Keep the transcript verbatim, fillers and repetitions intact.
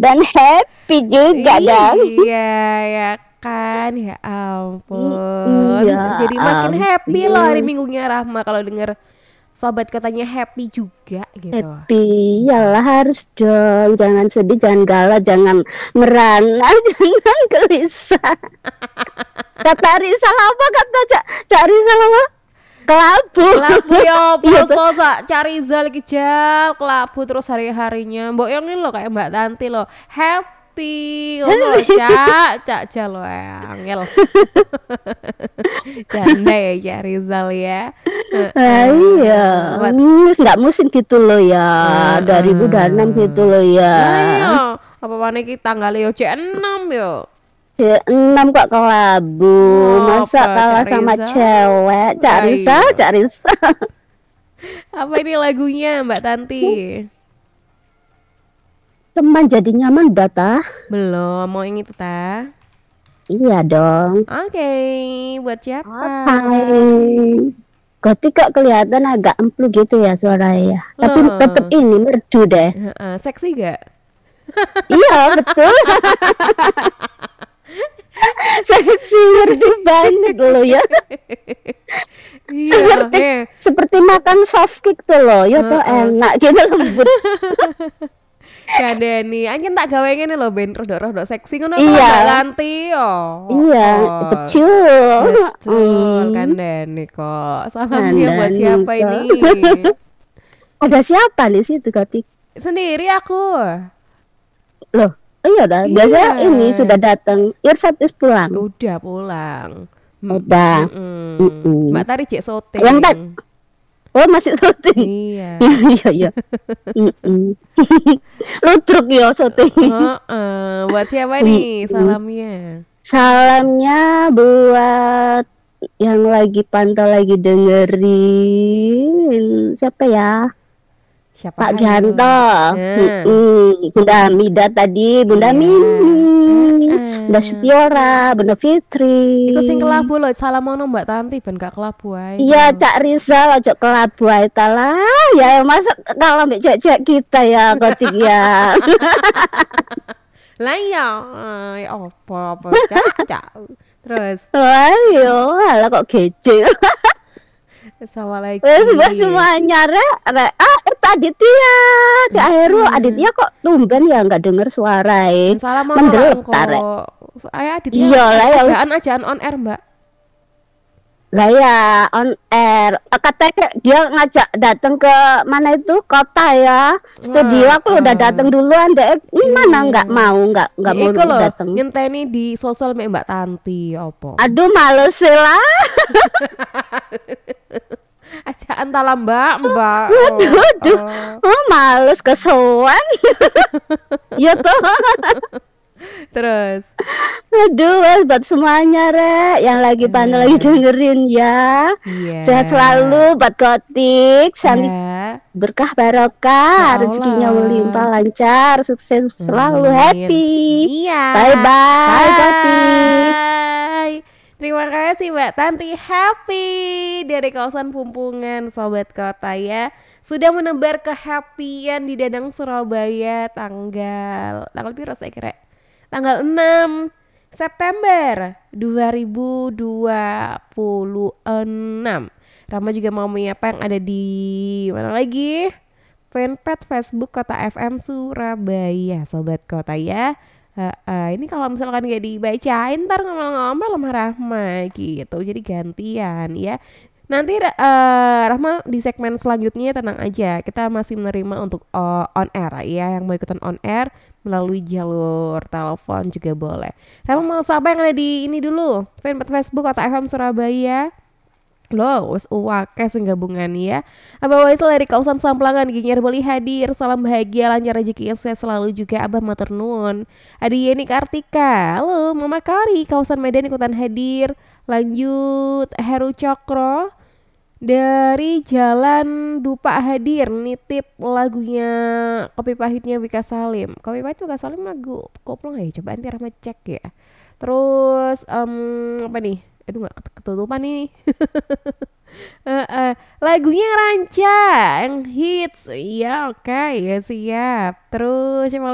dan happy juga dong. Iya ya kan, ya ampun. Ya Jadi makin happy loh hari ampun. Minggunya Rahma kalau denger sobat katanya happy juga gitu. Happy, yalah harus dong. Jangan sedih, jangan galau, jangan merana, jangan gelisah. Kata Rizal apa kata Cak Cak Rizal apa? Kelabu. Kelabu ya Iya apa tuh. sak cari Zal kejal kelabu terus hari-harinya. Mbok yang ini loh kayak Mbak Tanti loh. Happy ngono loh Cak, Cak Jal loh angel. Canda ya Cak Rizal ya. Ah, iya, Heeh. Buat Hmm, nggak musim gitu loh ya, dua ribu dua puluh enam gitu heeh. loh ya. Lah iya, apa mana kita tanggal yo C enam yo. C enam kok kelabu, masa Apa kalah Cak sama Rizal? cewek? Cak Rizal, Ayo. Cak Rizal. Apa ini lagunya Mbak Tanti? Teman jadi nyaman udah tah? Belum, mau yang itu ta? Iya dong. Oke, buat siapa? Hai. Gotik kok kelihatan agak emplu gitu ya suaranya. Tapi tetap Loh, ini merdu deh. heeh, seksi gak? Iya betul. Seksi merdu banget loh ya. Iya, Seperti heh. seperti makan soft cake tuh loh. Ya tuh Heeh. enak gitu lembut. Kadeni, anjen tak gawe ngene lho ben rodok-rodok seksi ngono kok Iya. Mbak Tanti. Oh, Iya, oh. betul. Betul, Hmm, Kandani kok. Salamnya buat Kandani siapa kok. ini? Ada siapa di situ Gotik? Sendiri aku. Loh, iya dah. Biasanya Iya. ini sudah datang. Irsat is pulang. Udah pulang. Mm, Udah. mm-mm. Mm-mm. Mbak Tari cek Yang tak. syuting. Oh masih syuting. Iya. Iya iya. Mm-mm. Ludruk ya syuting. Heeh, buat siapa nih Mm-mm. salamnya? Salamnya buat yang lagi pantau lagi dengerin siapa ya? Siapa Pak hayo? Gianto. Nah, Mm-mm. Bunda Mida tadi, Bunda iya. Mimi, Bunda Heeh. Setiora, Bunda Fitri. Iku sing kelabu loh, salam ono Mbak Tanti ben gak kelabu ae Iya, ngono. Cak Rizal ojo kelabu ae ta lah. Ya masa kalau mbek cek-cek kita ya Gotik ya. Lah iya, eh, apa apa cak cak. Terus Wah, yo, ala kok gece. Wes buat Assalamualaikum. semuanya rek, rek. Ah, itu Aditya. Cak Heru, Aditya kok tumben ya nggak denger suara eh. Salam ono lah Mendelep engko. ta rek. Saya Aditya Iya lah ya wis. ajaan-ajaan on air Mbak. Lah ya on air. Eh, Katanya dia ngajak datang ke mana itu kota ya. Studio Wah, aku udah datang duluan deh. Ini mana nggak iya. mau nggak nggak Ya mau iku loh, datang. ngenteni di sosial mek Mbak Tanti apa? Aduh males lah. Ajaan tala Mbak, Mbak. Aduh, Oh, aduh. oh. Oh, males kesowan. Ya toh. Terus, Aduh, wes buat semuanya rek yang lagi pantau lagi eh, dengerin ya. iya. Sehat selalu buat Gotik, santi Ya, berkah ya barokah, rezekinya melimpah Allah. lancar, sukses selalu, Amin. happy. Iya. Bye bye Gotik. Bye. Terima kasih Mbak Tanti Happy dari kawasan Pumpungan Sobat Kota ya. Sudah menebar kehappyan di Dadang Surabaya tanggal tanggal piro saya kira? Tanggal enam September dua ribu dua puluh enam. Rama juga mau menyapa yang ada di mana lagi? Fanpage Facebook Kota F M Surabaya, Sobat Kota ya. Heeh, ini kalau misalkan gak dibacain ntar ngomel-ngomel sama Rahma gitu. Jadi gantian ya. Nanti eh, Rahma di segmen selanjutnya tenang aja. Kita masih menerima untuk eh, on air ya. Yang mau ikutan on air melalui jalur telepon juga boleh. Rahma mau sapa yang ada di ini dulu. Fanpage Facebook Kota F M Surabaya. Loh, wes uwake sing gabungan ya. Abah Waisel dari kawasan Samplangan Ginyar Bali hadir. Salam bahagia, lancar rezeki yang sukses selalu juga Abah matur nuwun. Adi Yeni Kartika. Halo, Mama Kari kawasan Medan ikutan hadir. Lanjut Heru Cokro dari Jalan Dupa hadir nitip lagunya Kopi Pahitnya Wika Salim. Kopi Pahit Wika Salim lagu koplo ya? Coba nanti Rahma cek ya. Terus em, apa nih? Aduh nggak ket- ketutupan nih. Eh, eh, lagunya Ranca yang hits. Iya oke ya siap. Terus siapa